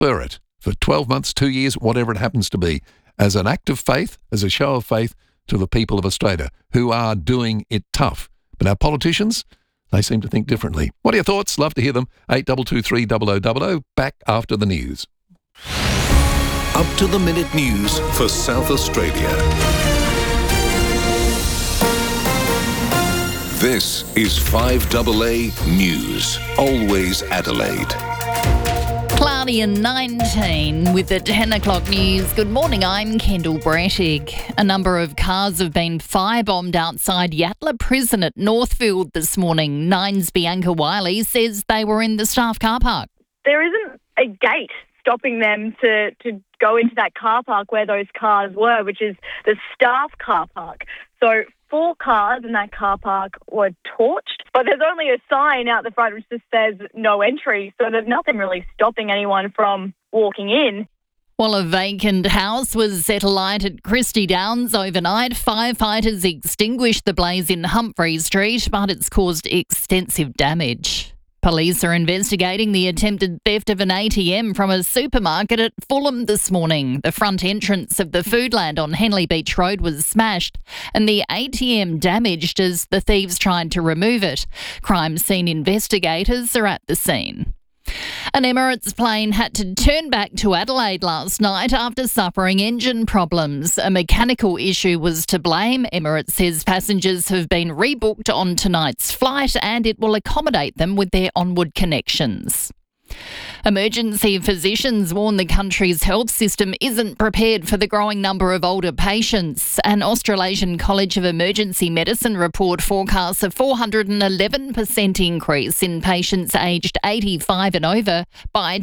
spur it for 12 months, 2 years, whatever it happens to be, as an act of faith, as a show of faith to the people of Australia who are doing it tough. But our politicians, they seem to think differently. What are your thoughts? Love to hear them. 8223 0000. Back after the news. Up-to-the-minute news for South Australia. This is 5AA News, always Adelaide. Cloudy and 19 with the 10 o'clock news. Good morning, I'm Kendall Brettig. A number of cars have been firebombed outside Yatala Prison at Northfield this morning. Nine's Bianca Wiley says they were in the staff car park. There isn't a gate stopping them to go into that car park where those cars were, which is the staff car park. So 4 cars in that car park were torched, but there's only a sign out the front which just says no entry, so there's nothing really stopping anyone from walking in. While a vacant house was set alight at Christie Downs overnight, firefighters extinguished the blaze in Humphrey Street, but it's caused extensive damage. Police are investigating the attempted theft of an ATM from a supermarket at Fulham this morning. The front entrance of the Foodland on Henley Beach Road was smashed and the ATM damaged as the thieves tried to remove it. Crime scene investigators are at the scene. An Emirates plane had to turn back to Adelaide last night after suffering engine problems. A mechanical issue was to blame. Emirates says passengers have been rebooked on tonight's flight and it will accommodate them with their onward connections. Emergency physicians warn the country's health system isn't prepared for the growing number of older patients. An Australasian College of Emergency Medicine report forecasts a 411% increase in patients aged 85 and over by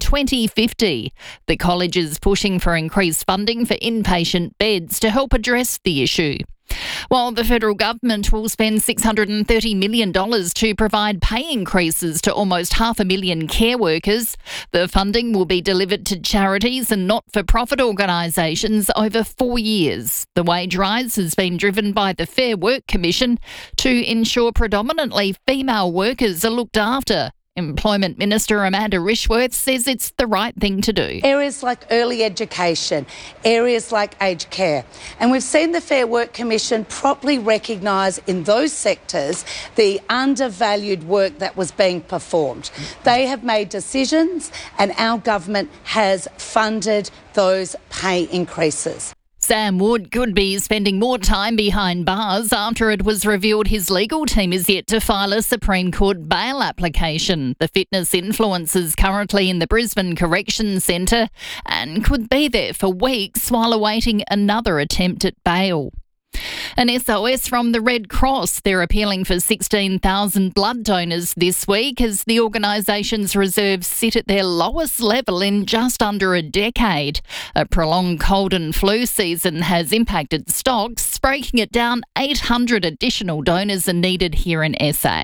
2050. The college is pushing for increased funding for inpatient beds to help address the issue. While the federal government will spend $630 million to provide pay increases to almost 500,000 care workers, the funding will be delivered to charities and not-for-profit organisations over 4 years. The wage rise has been driven by the Fair Work Commission to ensure predominantly female workers are looked after. Employment Minister Amanda Rishworth says it's the right thing to do. Areas like early education, areas like aged care. And we've seen the Fair Work Commission properly recognise in those sectors the undervalued work that was being performed. They have made decisions and our government has funded those pay increases. Sam Wood could be spending more time behind bars after it was revealed his legal team is yet to file a Supreme Court bail application. The fitness influencer is currently in the Brisbane Corrections Centre and could be there for weeks while awaiting another attempt at bail. An SOS from the Red Cross. They're appealing for 16,000 blood donors this week as the organisation's reserves sit at their lowest level in just under a decade. A prolonged cold and flu season has impacted stocks, breaking it down. 800 additional donors are needed here in SA.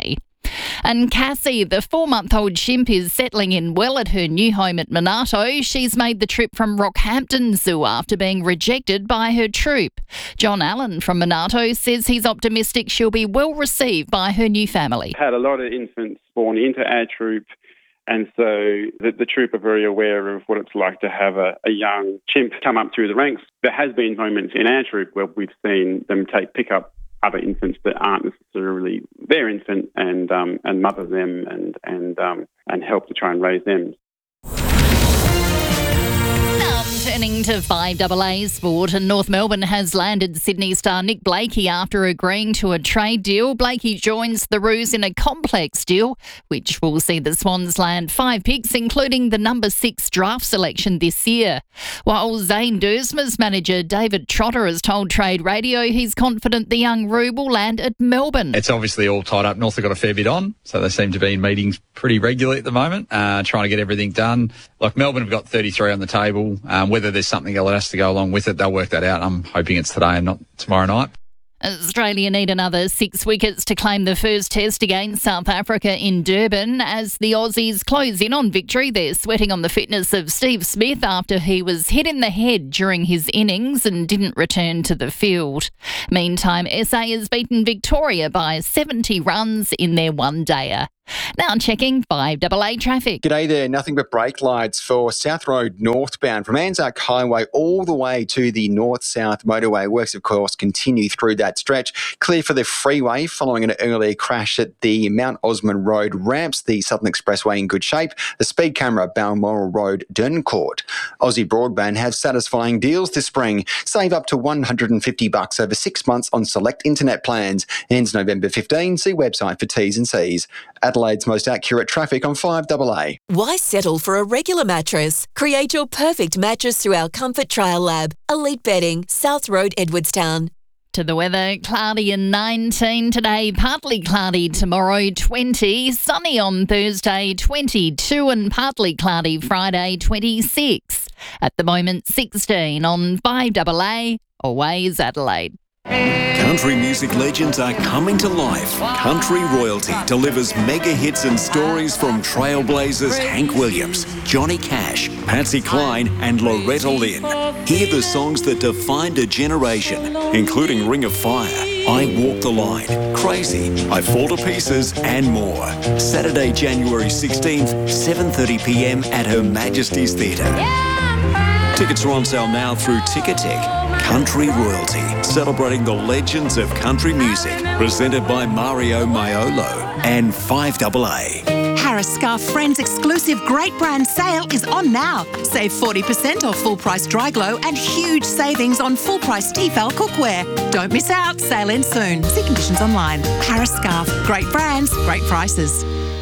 And Cassie, the 4-month-old chimp, is settling in well at her new home at Monarto. She's made the trip from Rockhampton Zoo after being rejected by her troop. John Allen from Monarto says he's optimistic she'll be well received by her new family. Had a lot of infants born into our troop, and so the troop are very aware of what it's like to have a young chimp come up through the ranks. There has been moments in our troop where we've seen them pick up other infants that aren't necessarily their infant and mother them and help to try and raise them. Turning to 5AA sport, and North Melbourne has landed Sydney star Nick Blakey after agreeing to a trade deal. Blakey joins the Roos in a complex deal, which will see the Swans land 5 picks, including the number 6 draft selection this year. While Zane Duursma's manager David Trotter has told Trade Radio he's confident the young Roo will land at Melbourne. It's obviously all tied up. North have got a fair bit on, so they seem to be in meetings pretty regularly at the moment, trying to get everything done. Like Melbourne have got 33 on the table. Whether there's something else that has to go along with it, they'll work that out. I'm hoping it's today and not tomorrow night. Australia need another 6 wickets to claim the first test against South Africa in Durban. As the Aussies close in on victory, they're sweating on the fitness of Steve Smith after he was hit in the head during his innings and didn't return to the field. Meantime, SA has beaten Victoria by 70 runs in their one-dayer. Now checking 5AA traffic. G'day there. Nothing but brake lights for South Road northbound from Anzac Highway all the way to the north-south motorway. Works, of course, continue through that stretch. Clear for the freeway following an earlier crash at the Mount Osmond Road ramps. The Southern Expressway in good shape. The speed camera Balmoral Road, Derncourt. Aussie Broadband have satisfying deals this spring. Save up to $150 over 6 months on select internet plans. Ends November 15. See website for T's and C's. Adelaide's most accurate traffic on 5AA. Why settle for a regular mattress? Create your perfect mattress through our Comfort Trial Lab. Elite Bedding, South Road, Edwardstown. To the weather, cloudy and 19 today, partly cloudy tomorrow, 20, sunny on Thursday, 22, and partly cloudy Friday, 26. At the moment, 16 on 5AA, Always Adelaide. Country music legends are coming to life. Country Royalty delivers mega hits and stories from trailblazers Hank Williams, Johnny Cash, Patsy Cline and Loretta Lynn. Hear the songs that defined a generation, including Ring of Fire, I Walk the Line, Crazy, I Fall to Pieces and more. Saturday, January 16th, 7:30pm at Her Majesty's Theatre. Tickets are on sale now through Ticketek. Country Royalty, celebrating the legends of country music, presented by Mario Maiolo and 5AA. Harris Scarf Friends exclusive great brand sale is on now. Save 40% off full price dry glow and huge savings on full price Tefal cookware. Don't miss out, sale ends soon. See conditions online. Harris Scarf, great brands, great prices.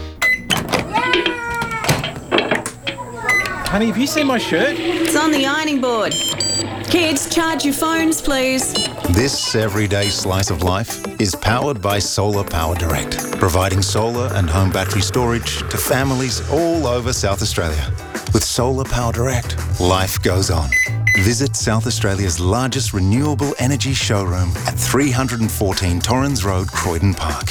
Honey, have you seen my shirt? It's on the ironing board. Kids, charge your phones, please. This everyday slice of life is powered by Solar Power Direct, providing solar and home battery storage to families all over South Australia. With Solar Power Direct, life goes on. Visit South Australia's largest renewable energy showroom at 314 Torrens Road, Croydon Park.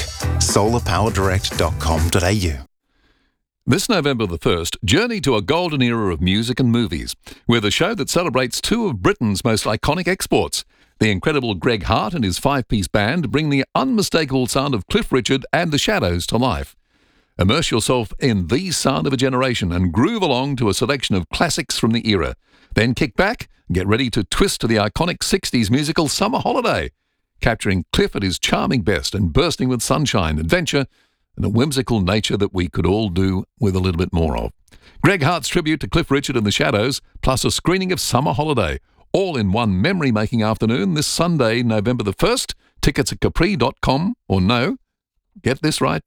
solarpowerdirect.com.au. This November the 1st, journey to a golden era of music and movies, with a show that celebrates two of Britain's most iconic exports. The incredible Greg Hart and his five-piece band bring the unmistakable sound of Cliff Richard and the Shadows to life. Immerse yourself in the sound of a generation and groove along to a selection of classics from the era. Then kick back and get ready to twist to the iconic 60s musical Summer Holiday, capturing Cliff at his charming best and bursting with sunshine, adventure, and a whimsical nature that we could all do with a little bit more of. Greg Hart's tribute to Cliff Richard and the Shadows, plus a screening of Summer Holiday, all in one memory-making afternoon this Sunday, November the 1st. Tickets at capri.com, or no, get this right,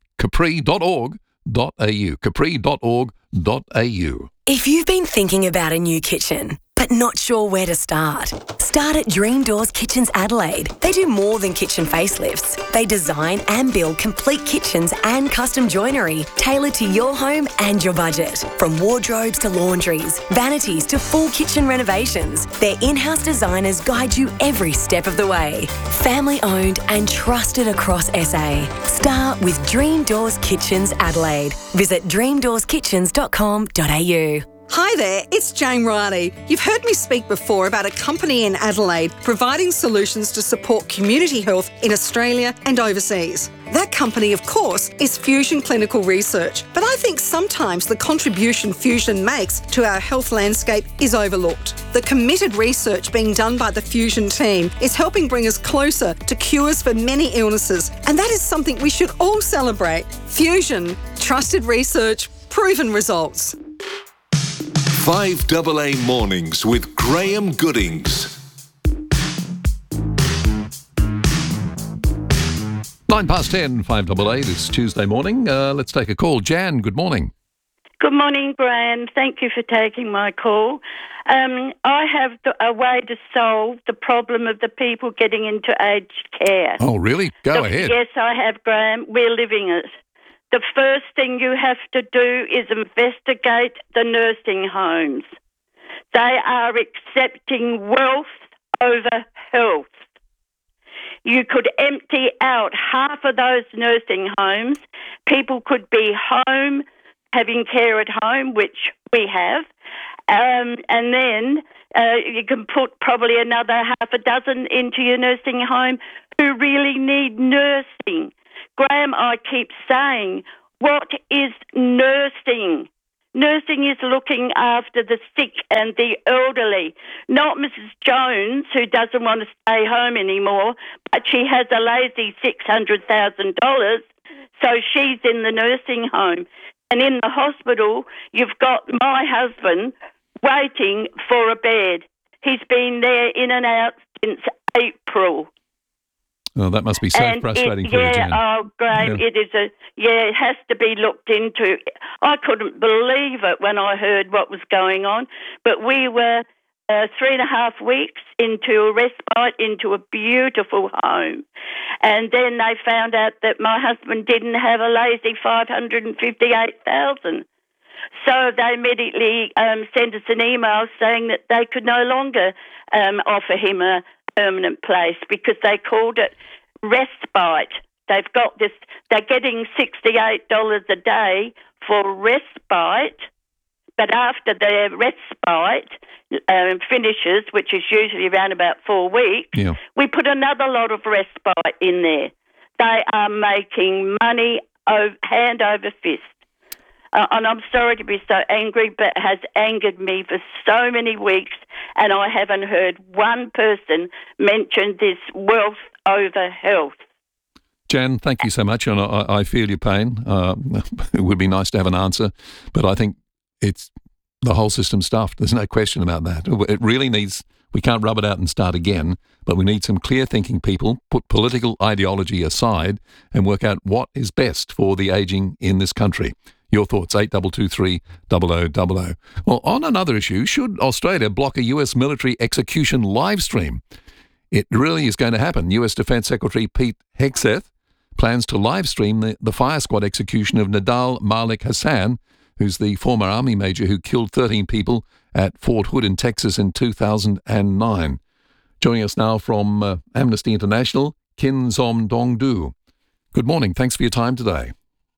capri.org.au, capri.org.au. If you've been thinking about a new kitchen, but not sure where to start, start at Dream Doors Kitchens Adelaide. They do more than kitchen facelifts. They design and build complete kitchens and custom joinery tailored to your home and your budget. From wardrobes to laundries, vanities to full kitchen renovations, their in-house designers guide you every step of the way. Family owned and trusted across SA. Start with Dream Doors Kitchens Adelaide. Visit dreamdoorskitchens.com.au. Hi there, it's Jane Riley. You've heard me speak before about a company in Adelaide providing solutions to support community health in Australia and overseas. That company, of course, is Fusion Clinical Research, but I think sometimes the contribution Fusion makes to our health landscape is overlooked. The committed research being done by the Fusion team is helping bring us closer to cures for many illnesses, and that is something we should all celebrate. Fusion, trusted research, proven results. 5AA Mornings with Graham Goodings. 10:09, 5AA, this Tuesday morning. Let's take a call. Jan, good morning. Good morning, Graham. Thank you for taking my call. I have a way to solve the problem of the people getting into aged care. Oh, really? Go ahead. Yes, I have, Graham. We're living it. The first thing you have to do is investigate the nursing homes. They are accepting wealth over health. You could empty out half of those nursing homes. People could be home, having care at home, which we have, and then you can put probably another half a dozen into your nursing home who really need nursing. Graham, I keep saying What is nursing? Nursing is looking after the sick and the elderly, not Mrs. Jones, who doesn't want to stay home anymore, but she has a lazy $600,000, so she's in the nursing home. And in the hospital, you've got my husband waiting for a bed. He's been there in and out since April. Oh, that must be so frustrating for you, Jan. Oh, Graham, Yeah. it has to be looked into. I couldn't believe it when I heard what was going on, but we were 3.5 weeks into a respite into a beautiful home, and then they found out that my husband didn't have a lazy $558,000. So they immediately sent us an email saying that they could no longer offer him a permanent place because they called it respite. They've got this, they're getting $68 a day for respite, but after their respite finishes, which is usually around about 4 weeks, we put another lot of respite in there. They are making money hand over fist. And I'm sorry to be so angry, but it has angered me for so many weeks, and I haven't heard one person mention this wealth over health. Jan, thank you so much, and I feel your pain. It would be nice to have an answer, but I think it's the whole system stuffed. There's no question about that. It really needs, we can't rub it out and start again, but we need some clear-thinking people, put political ideology aside, and work out what is best for the ageing in this country. Your thoughts, 8223 0000. Well, on another issue, should Australia block a US military execution live stream? It really is going to happen. US Defence Secretary Pete Hegseth plans to live stream the fire squad execution of Nadal Malik Hassan, who's the former army major who killed 13 people at Fort Hood in Texas in 2009. Joining us now from Amnesty International, Kin Zom Dong Du. Good morning. Thanks for your time today.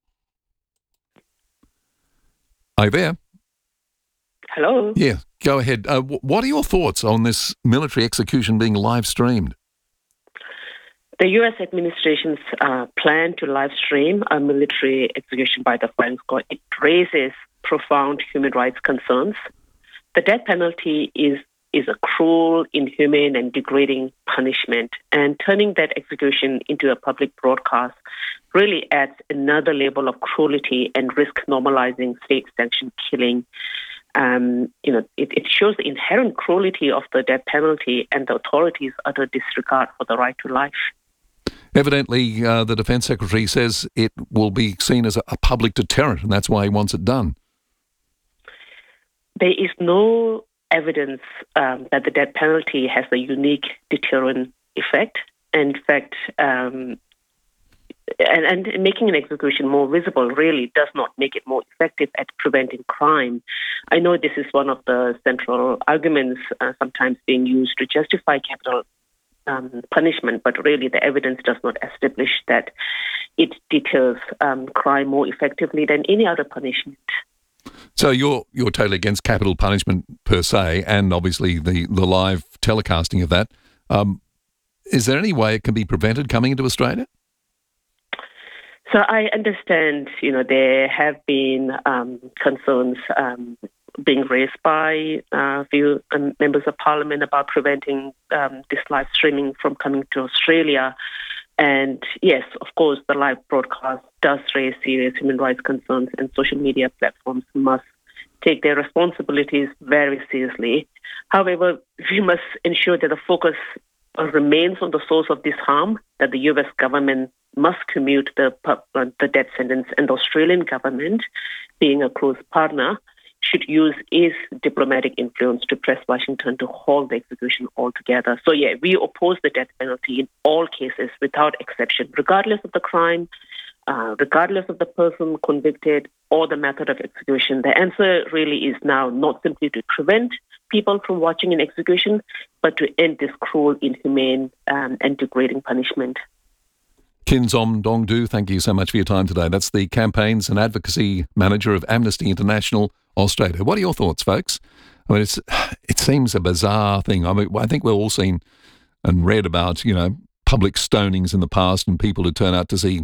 Are you there? Hello. Yeah, go ahead. What are your thoughts on this military execution being live streamed? The U.S. administration's plan to live stream a military execution by the firing squad, it raises profound human rights concerns. The death penalty is a cruel, inhumane, and degrading punishment, and turning that execution into a public broadcast really adds another level of cruelty and risk normalizing state-sanctioned killing. It shows the inherent cruelty of the death penalty and the authorities' utter disregard for the right to life. Evidently, the Defence Secretary says it will be seen as a public deterrent, and that's why he wants it done. There is no evidence that the death penalty has a unique deterrent effect. In fact, and making an execution more visible really does not make it more effective at preventing crime. I know this is one of the central arguments sometimes being used to justify capital punishment, but really the evidence does not establish that it deters crime more effectively than any other punishment. So you're totally against capital punishment per se, and obviously the live telecasting of that. Is there any way it can be prevented coming into Australia? So I understand, there have been concerns being raised by a few members of parliament about preventing this live streaming from coming to Australia. And yes, of course, the live broadcast does raise serious human rights concerns, and social media platforms must take their responsibilities very seriously. However, we must ensure that the focus remains on the source of this harm, that the US government must commute the death sentence, and the Australian government, being a close partner, should use its diplomatic influence to press Washington to halt the execution altogether. So yeah, we oppose the death penalty in all cases without exception, regardless of the crime, regardless of the person convicted or the method of execution. The answer really is now not simply to prevent people from watching an execution, but to end this cruel, inhumane, and degrading punishment. Kin Zom Dong Du, thank you so much for your time today. That's the Campaigns and Advocacy Manager of Amnesty International Australia. What are your thoughts, folks? I mean, it seems a bizarre thing. I mean, I think we've all seen and read about, public stonings in the past and people who turn out to see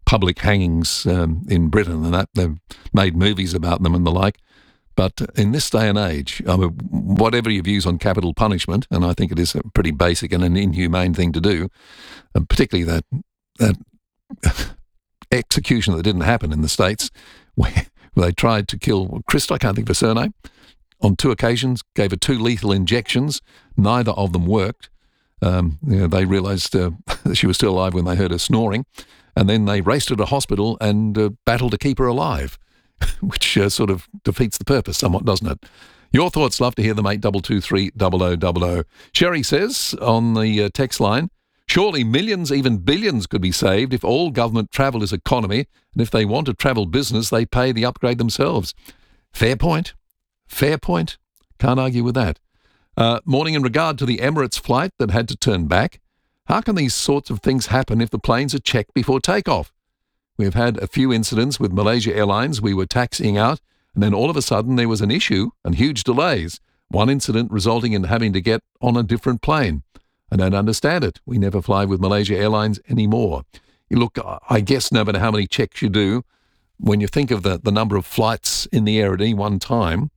public hangings in Britain and that. They've made movies about them and the like. But in this day and age, I mean, whatever your views on capital punishment, and I think it is a pretty basic and an inhumane thing to do, and particularly that execution that didn't happen in the States, where they tried to kill Christ, I can't think of her surname, on 2 occasions, gave her 2 lethal injections. Neither of them worked. They realised that she was still alive when they heard her snoring, and then they raced her to hospital and battled to keep her alive, which sort of defeats the purpose somewhat, doesn't it? Your thoughts, love to hear them, 8223 0000. Sherry says on the text line, surely millions, even billions could be saved if all government travel is economy, and if they want to travel business, they pay the upgrade themselves. Fair point. Fair point. Can't argue with that. Morning, in regard to the Emirates flight that had to turn back, how can these sorts of things happen if the planes are checked before takeoff? We've had a few incidents with Malaysia Airlines. We were taxiing out, and then all of a sudden there was an issue and huge delays. One incident resulting in having to get on a different plane. I don't understand it. We never fly with Malaysia Airlines anymore. You look, I guess no matter how many checks you do, when you think of the number of flights in the air at any one time,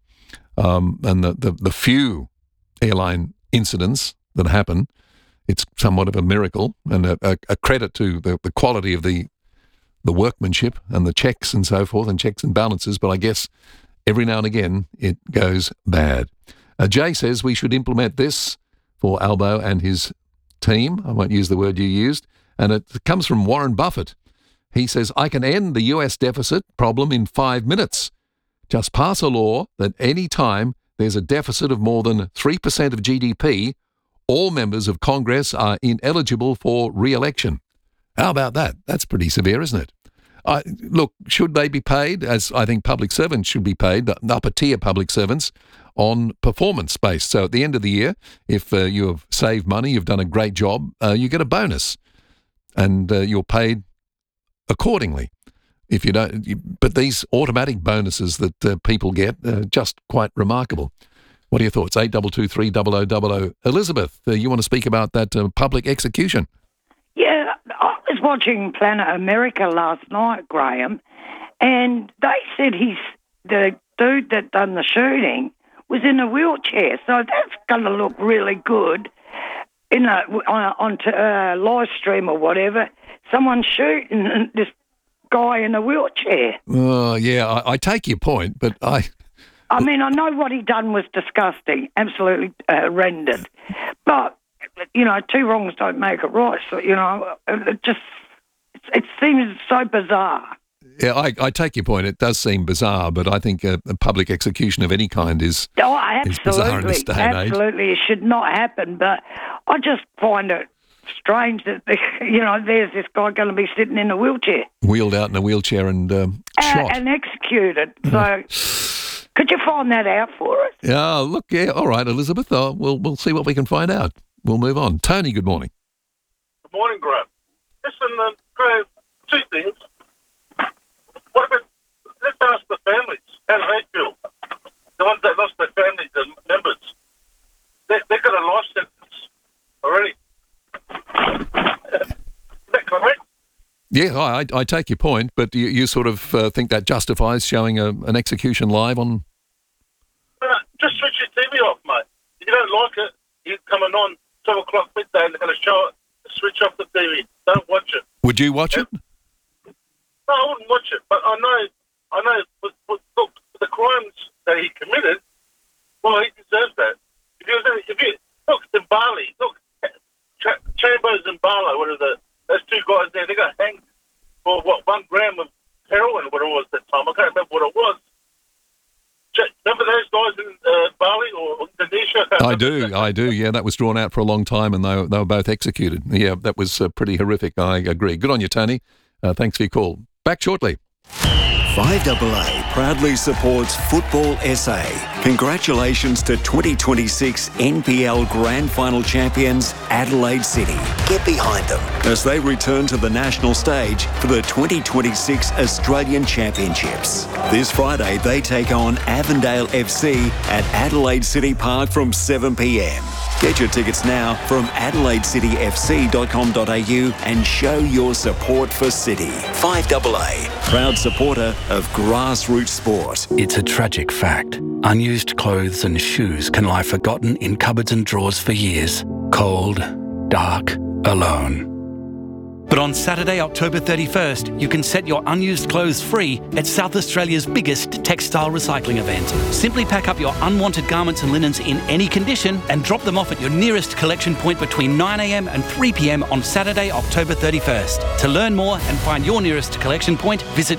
and the few airline incidents that happen, it's somewhat of a miracle and a credit to the quality of the workmanship and the checks and so forth, and checks and balances, but I guess every now and again it goes bad. Jay says we should implement this for Albo and his team. I won't use the word you used. And it comes from Warren Buffett. He says, I can end the US deficit problem in 5 minutes. Just pass a law that any time there's a deficit of more than 3% of GDP, all members of Congress are ineligible for re-election. How about that? That's pretty severe, isn't it? Look, should they be paid, as I think public servants should be paid, the upper-tier public servants, on performance-based? So at the end of the year, if you have saved money, you've done a great job, you get a bonus, and you're paid accordingly. If you don't, but these automatic bonuses that people get are just quite remarkable. What are your thoughts? 8223 0000. Elizabeth, you want to speak about that public execution? Yeah, I was watching Planet America last night, Graham, and they said the dude that done the shooting was in a wheelchair, so that's going to look really good on live stream or whatever. Someone shooting this guy in a wheelchair. Oh, yeah, I take your point, but I mean, I know what he done was disgusting, absolutely horrendous, but, you know, 2 wrongs don't make it right, so, you know, it seems so bizarre. Yeah, I take your point. It does seem bizarre, but I think a public execution of any kind is bizarre in this day and age. Absolutely, it should not happen, but I just find it strange that, you know, there's this guy going to be sitting in a wheelchair. Wheeled out in a wheelchair and shot. And executed. So could you find that out for us? Yeah, look, yeah, all right, Elizabeth. We'll see what we can find out. We'll move on. Tony, good morning. Good morning, Graham. Listen, Graham, 2 things. What about, let's ask the families, how do they feel? The ones that lost their families and members. They've got a life sentence already. Is that correct? Yeah, I take your point, but you sort of think that justifies showing an execution live on... Just switch your TV off, mate. If you don't like it, you're coming on 12 o'clock midday and they're going to show it. Switch off the TV. Don't watch it. Would you watch it? No, I wouldn't watch it, but I know, look, the crimes that he committed, well, he deserves that. If you look, in Bali, look, Chambers and Barlow, those 2 guys there, they got hanged for, 1 gram of heroin, what it was at that time. I can't remember what it was. Remember those guys in Bali or Indonesia? I do, yeah. That was drawn out for a long time and they were both executed. Yeah, that was pretty horrific, I agree. Good on you, Tony. Thanks for your call. Back shortly. 5AA proudly supports Football SA. Congratulations to 2026 NPL Grand Final champions Adelaide City. Get behind them as they return to the national stage for the 2026 Australian Championships. This Friday they take on Avondale FC at Adelaide City Park from 7 p.m. Get your tickets now from AdelaideCityFC.com.au and show your support for City. 5AA, proud supporter of grassroots sport. It's a tragic fact. Unused clothes and shoes can lie forgotten in cupboards and drawers for years. Cold, dark, alone. But on Saturday, October 31st, you can set your unused clothes free at South Australia's biggest textile recycling event. Simply pack up your unwanted garments and linens in any condition and drop them off at your nearest collection point between 9 a.m. and 3 p.m. on Saturday, October 31st. To learn more and find your nearest collection point, visit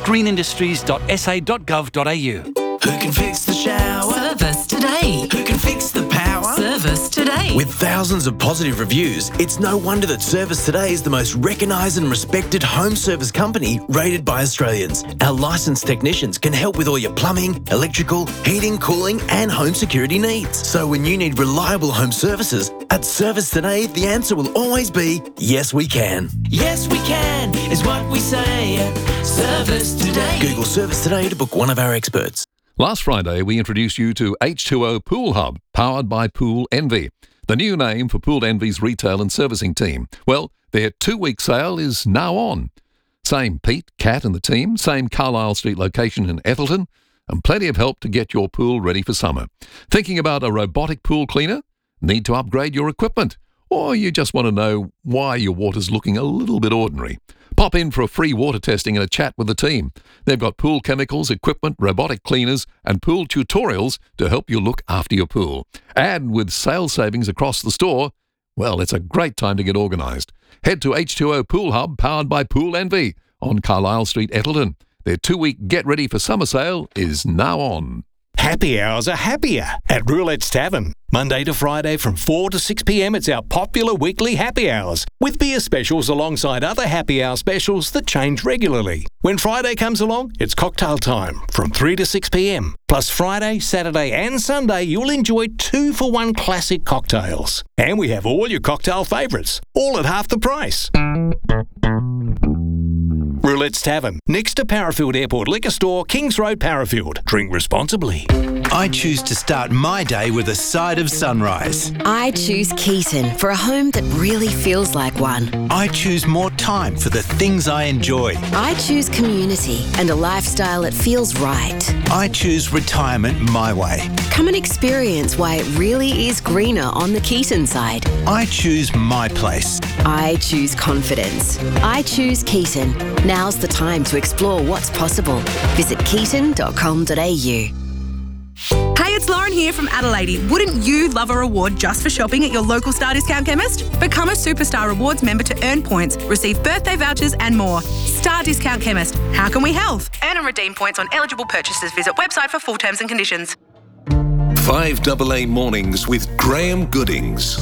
greenindustries.sa.gov.au. Who can fix the shower? Service today. Who can fix the power? Service today. With thousands of positive reviews, it's no wonder that Service Today is the most recognised and respected home service company rated by Australians. Our licensed technicians can help with all your plumbing, electrical, heating, cooling and home security needs. So when you need reliable home services, at Service Today, the answer will always be, yes we can. Yes, we can, is what we say at Service Today. Google Service Today to book one of our experts. Last Friday, we introduced you to H2O Pool Hub, powered by Pool Envy, the new name for Pool Envy's retail and servicing team. Well, their 2-week sale is now on. Same Pete, Kat and the team, same Carlisle Street location in Ethelton, and plenty of help to get your pool ready for summer. Thinking about a robotic pool cleaner? Need to upgrade your equipment? Or you just want to know why your water's looking a little bit ordinary? Pop in for a free water testing and a chat with the team. They've got pool chemicals, equipment, robotic cleaners and pool tutorials to help you look after your pool. And with sales savings across the store, well, it's a great time to get organised. Head to H2O Pool Hub, powered by Pool Envy, on Carlisle Street, Ethelton. Their 2-week Get Ready for Summer sale is now on. Happy hours are happier at Roulette's Tavern. Monday to Friday from 4 to 6 p.m, it's our popular weekly happy hours, with beer specials alongside other happy hour specials that change regularly. When Friday comes along, it's cocktail time from 3 to 6 p.m. Plus Friday, Saturday and Sunday, you'll enjoy 2-for-1 classic cocktails. And we have all your cocktail favourites, all at half the price. Roulette's Tavern, next to Parafield Airport Liquor Store, Kings Road, Parafield. Drink responsibly. I choose to start my day with a side of sunrise. I choose Keaton for a home that really feels like one. I choose more time for the things I enjoy. I choose community and a lifestyle that feels right. I choose retirement my way. Come and experience why it really is greener on the Keaton side. I choose my place. I choose confidence. I choose Keaton. Now's the time to explore what's possible. Visit keaton.com.au. Hey, it's Lauren here from Adelaide. Wouldn't you love a reward just for shopping at your local Star Discount chemist? Become a Superstar Rewards member to earn points, receive birthday vouchers and more. Star Discount Chemist. How can we help? Earn and redeem points on eligible purchases. Visit website for full terms and conditions. 5AA Mornings with Graham Goodings.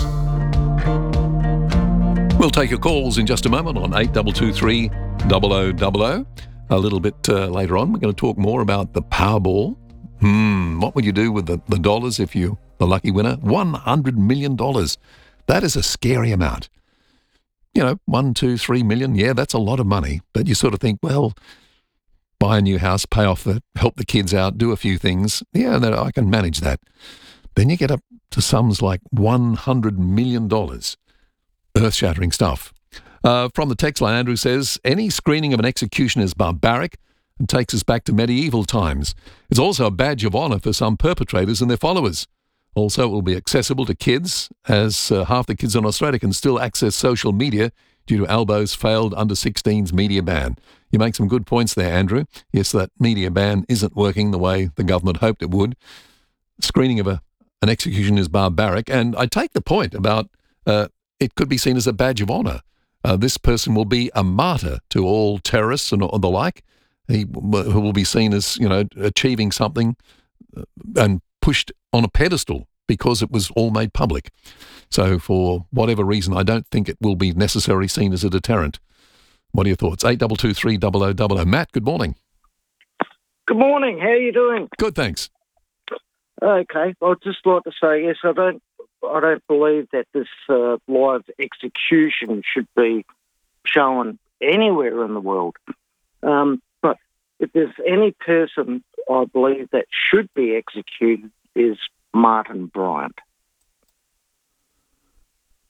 We'll take your calls in just a moment on 8223 0000. A little bit later on, we're going to talk more about the Powerball. What would you do with the dollars if you're the lucky winner? $100 million. That is a scary amount. You know, 1, 2, 3 million. Yeah, that's a lot of money. But you sort of think, well, buy a new house, pay off help the kids out, do a few things. Yeah, I can manage that. Then you get up to sums like $100 million. Earth-shattering stuff. From the text line, Andrew says, any screening of an execution is barbaric and takes us back to medieval times. It's also a badge of honour for some perpetrators and their followers. Also, it will be accessible to kids, as half the kids in Australia can still access social media due to Albo's failed under-16s media ban. You make some good points there, Andrew. Yes, that media ban isn't working the way the government hoped it would. Screening of an execution is barbaric, and I take the point about it could be seen as a badge of honour. This person will be a martyr to all terrorists and the like. He will be seen as, achieving something and pushed on a pedestal because it was all made public. So for whatever reason, I don't think it will be necessarily seen as a deterrent. What are your thoughts? 8223 0000. Matt, good morning. Good morning. How are you doing? Good, thanks. Okay. I'd just like to say, yes, I don't believe that this live execution should be shown anywhere in the world. But if there's any person I believe that should be executed is Martin Bryant.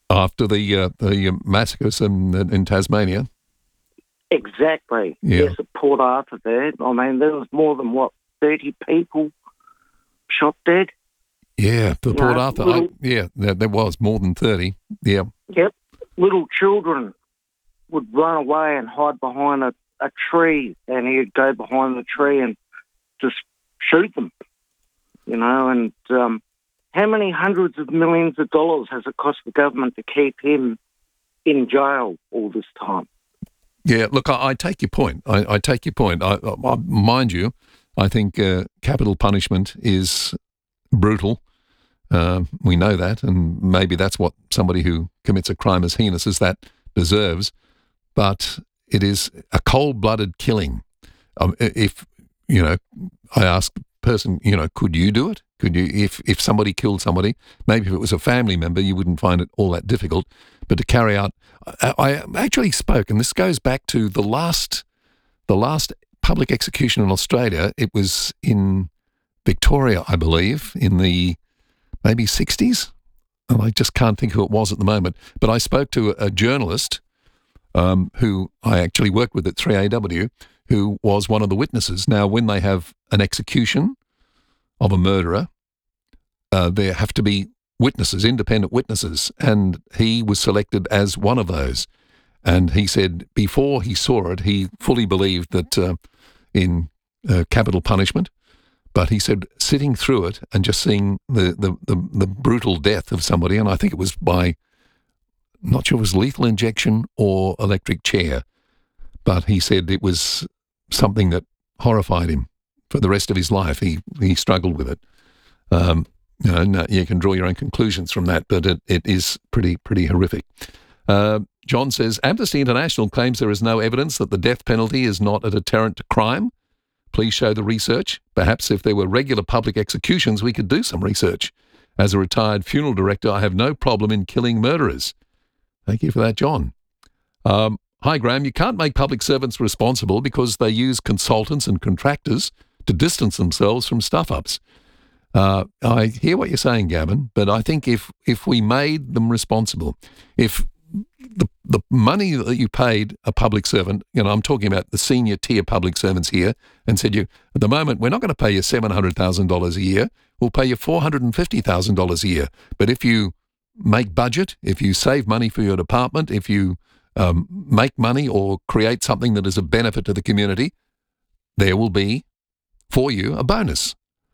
After the massacres in Tasmania. Exactly. Yeah. Yes, at Port Arthur there. I mean, there was more than, 30 people shot dead? Yeah, the Port Arthur. Little, there was more than 30. Yeah. Yep. Little children would run away and hide behind a tree, and he'd go behind the tree and just shoot them, and how many hundreds of millions of dollars has it cost the government to keep him in jail all this time? Yeah, look, I take your point. I take your point. I mind you, I think capital punishment is brutal. We know that, and maybe that's what somebody who commits a crime as heinous as that deserves. But it is a cold-blooded killing. If, I ask the person, could you do it? Could you, if somebody killed somebody, maybe if it was a family member, you wouldn't find it all that difficult. But to carry out, I actually spoke, and this goes back to the last public execution in Australia. It was in Victoria, I believe, in the maybe 60s. And I just can't think who it was at the moment. But I spoke to a journalist who I actually worked with at 3AW, who was one of the witnesses. Now, when they have an execution of a murderer, there have to be witnesses, independent witnesses, and he was selected as one of those. And he said before he saw it, he fully believed that in capital punishment, but he said sitting through it and just seeing the brutal death of somebody, and I think it was by, not sure it was lethal injection or electric chair, but he said it was something that horrified him for the rest of his life. He struggled with it. You can draw your own conclusions from that, but it is pretty horrific. John says, Amnesty International claims there is no evidence that the death penalty is not a deterrent to crime. Please show the research. Perhaps if there were regular public executions, we could do some research. As a retired funeral director, I have no problem in killing murderers. Thank you for that, John. Hi, Graham. You can't make public servants responsible because they use consultants and contractors to distance themselves from stuff-ups. I hear what you're saying, Gavin, but I think if we made them responsible, if the money that you paid a public servant, I'm talking about the senior tier public servants here, and said at the moment, we're not going to pay you $700,000 a year, we'll pay you $450,000 a year. But if you make budget, if you save money for your department, if you make money or create something that is a benefit to the community, there will be for you a bonus.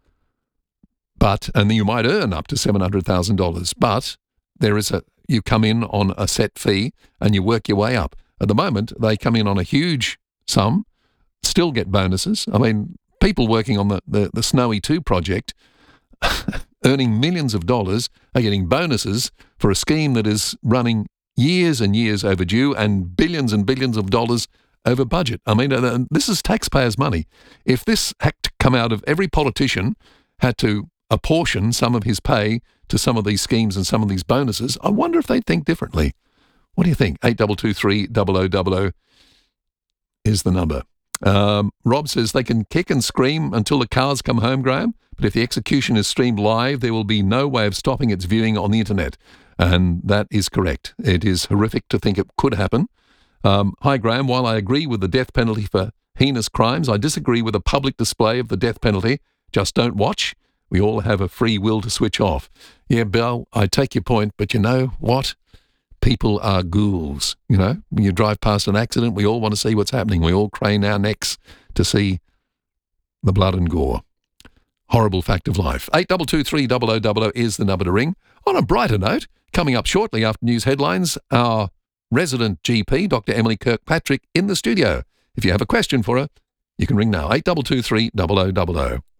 And you might earn up to $700,000, but you come in on a set fee and you work your way up. At the moment, they come in on a huge sum, still get bonuses. I mean, people working on the Snowy 2 project, earning millions of dollars, are getting bonuses for a scheme that is running years and years overdue and billions of dollars over budget. I mean, this is taxpayers' money. If this had to come out of every politician had to apportion some of his pay to some of these schemes and some of these bonuses, I wonder if they'd think differently. What do you think? 8223 0000 is the number. Rob says they can kick and scream until the cars come home, Graham, but if the execution is streamed live, there will be no way of stopping its viewing on the internet. And that is correct. It is horrific to think it could happen. Hi, Graham. While I agree with the death penalty for heinous crimes, I disagree with a public display of the death penalty. Just don't watch. We all have a free will to switch off. Yeah, Bill, I take your point, but you know what? People are ghouls. When you drive past an accident, we all want to see what's happening. We all crane our necks to see the blood and gore. Horrible fact of life. 8223 0000 is the number to ring. On a brighter note, coming up shortly after news headlines, our resident GP, Dr. Emily Kirkpatrick, in the studio. If you have a question for her, you can ring now, 8223 0000.